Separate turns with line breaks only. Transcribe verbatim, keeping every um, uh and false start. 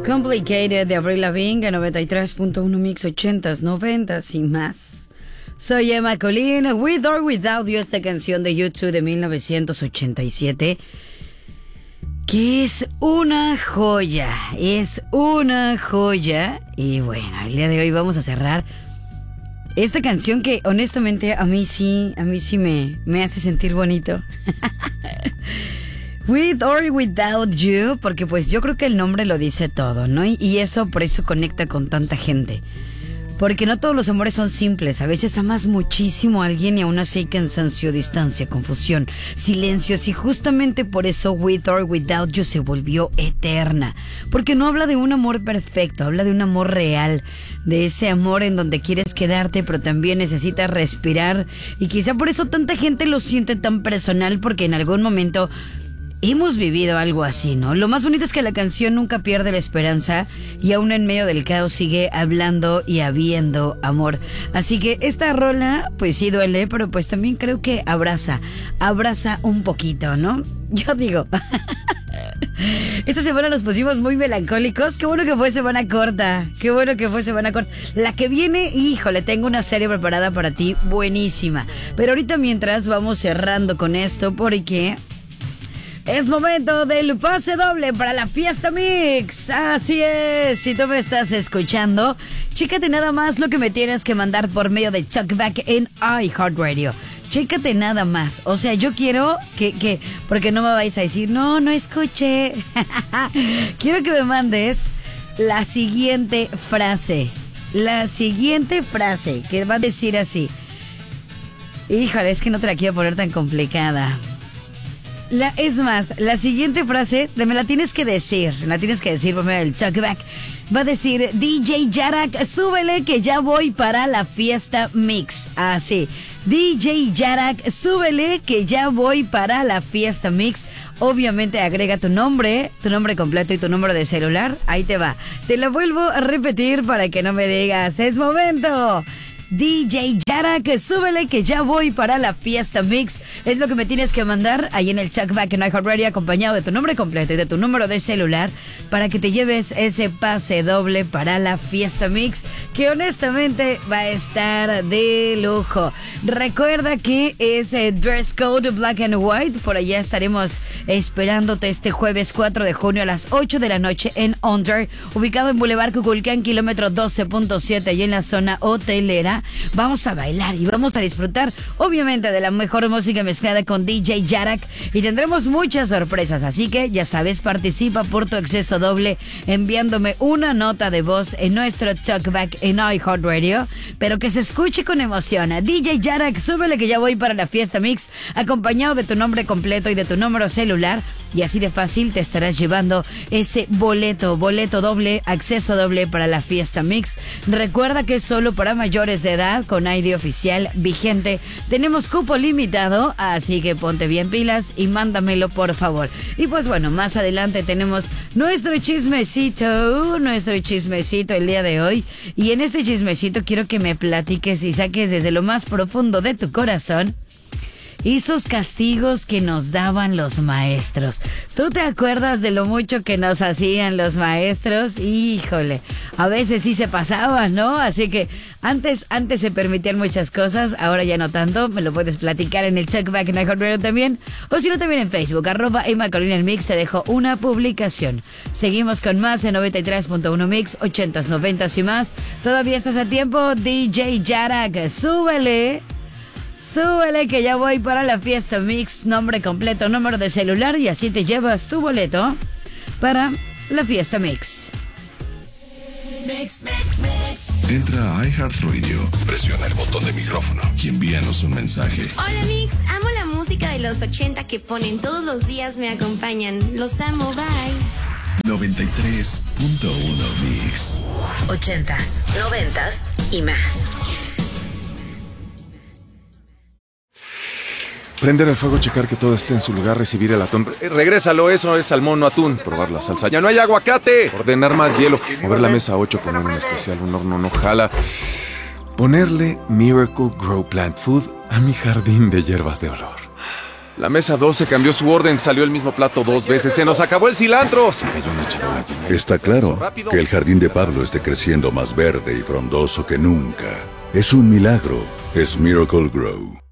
Complicated de Avril Lavigne, noventa y tres punto uno Mix, ochentas, noventas y más. Soy Emma Colín, With or Without You, esta canción de U dos de mil novecientos ochenta y siete, que es una joya, es una joya. Y bueno, el día de hoy vamos a cerrar esta canción que honestamente a mí sí, a mí sí me, me hace sentir bonito. With or Without You, porque pues yo creo que el nombre lo dice todo, ¿no? Y, y eso por eso conecta con tanta gente. Porque no todos los amores son simples. A veces amas muchísimo a alguien y aún así hay cansancio, distancia, confusión, silencios. Y justamente por eso With or Without You se volvió eterna. Porque no habla de un amor perfecto, habla de un amor real. De ese amor en donde quieres quedarte, pero también necesitas respirar. Y quizá por eso tanta gente lo siente tan personal, porque en algún momento hemos vivido algo así, ¿no? Lo más bonito es que la canción nunca pierde la esperanza y aún en medio del caos sigue hablando y habiendo amor. Así que esta rola, pues sí duele, pero pues también creo que abraza, abraza un poquito, ¿no? Yo digo... Esta semana nos pusimos muy melancólicos. Qué bueno que fue semana corta. Qué bueno que fue semana corta. La que viene, híjole, tengo una serie preparada para ti buenísima. Pero ahorita mientras vamos cerrando con esto, porque... es momento del pase doble para la Fiesta Mix. Así es, si tú me estás escuchando, chécate nada más lo que me tienes que mandar por medio de Talkback en iHeartRadio. Chécate nada más. O sea, yo quiero que, que, porque no me vais a decir, no, no escuché. Quiero que me mandes la siguiente frase. La siguiente frase, que va a decir así. Híjole, es que no te la quiero poner tan complicada. La, es más, la siguiente frase me la tienes que decir, me la tienes que decir por medio del Talkback. Va a decir, D J Yarak, súbele que ya voy para la Fiesta Mix. Así, D J Yarak, súbele que ya voy para la Fiesta Mix. Obviamente agrega tu nombre, tu nombre completo y tu número de celular. Ahí te va. Te lo vuelvo a repetir para que no me digas, es momento. D J Yarak, súbele que ya voy para la Fiesta Mix. Es lo que me tienes que mandar ahí en el Talkback en iHeartRadio, acompañado de tu nombre completo y de tu número de celular, para que te lleves ese pase doble para la Fiesta Mix, que honestamente va a estar de lujo. Recuerda que es eh, Dress Code Black and White. Por allá estaremos esperándote este jueves cuatro de junio a las ocho de la noche en Under, ubicado en Boulevard Cuculcán, kilómetro doce punto siete, y en la zona hotelera. Vamos a bailar y vamos a disfrutar, obviamente, de la mejor música mezclada con D J Yarak, y tendremos muchas sorpresas. Así que ya sabes, participa por tu acceso doble enviándome una nota de voz en nuestro Talkback en iHeartRadio, pero que se escuche con emoción. D J Yarak, súbele que ya voy para la Fiesta Mix, acompañado de tu nombre completo y de tu número celular, y así de fácil te estarás llevando ese boleto, boleto doble, acceso doble para la Fiesta Mix. Recuerda que es solo para mayores de edad, con I D oficial vigente. Tenemos cupo limitado, así que ponte bien pilas y mándamelo, por favor. Y pues bueno, más adelante tenemos nuestro chismecito, nuestro chismecito el día de hoy. Y en este chismecito quiero que me platiques y saques desde lo más profundo de tu corazón esos castigos que nos daban los maestros. ¿Tú te acuerdas de lo mucho que nos hacían los maestros? Híjole, a veces sí se pasaban, ¿no? Así que antes, antes se permitían muchas cosas, ahora ya no tanto. Me lo puedes platicar en el Talkback en iHeartRadio también, o si no también en Facebook, arroba Emma Colín el Mix, te dejo una publicación. Seguimos con más en noventa y tres punto uno Mix, ochentas, noventas y más. Todavía estás a tiempo, D J Yarak, súbele. Súbele que ya voy para la Fiesta Mix, nombre completo, número de celular, y así te llevas tu boleto para la Fiesta Mix.
Mix, mix, mix. Entra a iHeartRadio, presiona el botón de micrófono y envíanos un mensaje.
Hola Mix, amo la música de los ochenta que ponen todos los días, me acompañan. Los amo, bye.
noventa y tres punto uno Mix.
Ochentas, noventas y más.
Prender el fuego, checar que todo esté en su lugar, recibir el atún. Eh, regrésalo, eso es salmón, no atún. Probar la salsa. ¡Ya no hay aguacate! Ordenar más hielo. Mover la mesa ocho, poner un especial, un horno no jala. Ponerle Miracle Grow Plant Food a mi jardín de hierbas de olor. La mesa doce cambió su orden, salió el mismo plato dos veces, se nos acabó el cilantro. Se cayó una charola llena de-
Está claro que el jardín de Pablo esté creciendo más verde y frondoso que nunca. Es un milagro. Es Miracle Grow.